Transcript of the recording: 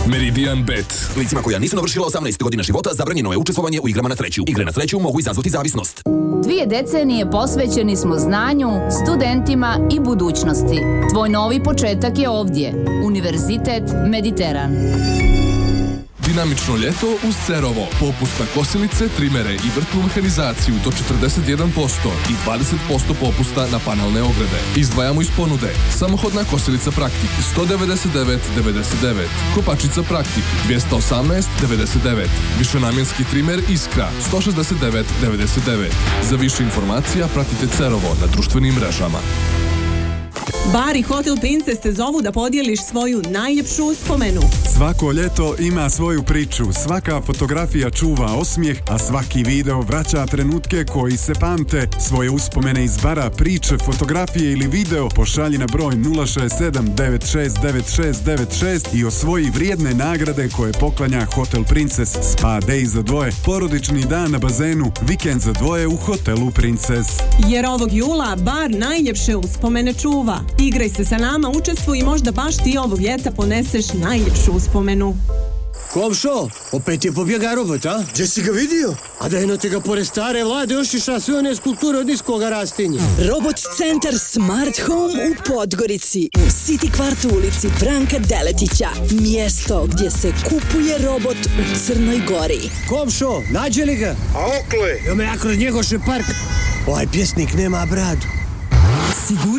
Meridian Bet. Licima koja nisu navršila 18 godina života zabranjeno je učestvovanje u igrama na sreću. Igre na sreću mogu izazvati zavisnost. 2 decenije posvećeni smo znanju, studentima i budućnosti. Tvoj novi početak je ovdje. Univerzitet Mediteran. Dinamično ljeto uz Cerovo. Popust na kosilice, trimere i vrtnu mehanizaciju do 41% i 20% popusta na panelne ograde. Izdvajamo iz ponude samohodna kosilica Praktik 199,99, kopačica Praktik 218,99, višenamjenski trimer Iskra 169,99. Za više informacija pratite Cerovo na društvenim mrežama. Bar i Hotel Princess te zovu da podijeliš svoju najljepšu uspomenu. Svako ljeto ima svoju priču, svaka fotografija čuva osmijeh, a svaki video vraća trenutke koji se pamte. Svoje uspomene iz bara, priče, fotografije ili video pošalji na broj 067 969696 i osvoji vrijedne nagrade koje poklanja Hotel Princess. Spa day za dvoje, porodični dan na bazenu, vikend za dvoje u Hotelu Princess. Jer ovog jula bar najljepše uspomene čuva. Igraj se sa nama, učestvuj i možda baš ti ovog ljeta poneseš najljepšu uspomenu. Komšo, opet je pobjega robot, a? Gdje si ga vidio? A da jedno te ga pored stare vlade ošiša sve one skulpture od niskoga rastinja. Robot centar Smart Home u Podgorici, u City kvartu ulici Branka Deletića. Mjesto gdje se kupuje robot u Crnoj Gori. Komšo, nađe li ga? A okle? Jo me ja kroz njegoše park. Ovaj pjesnik nema bradu. Sigurno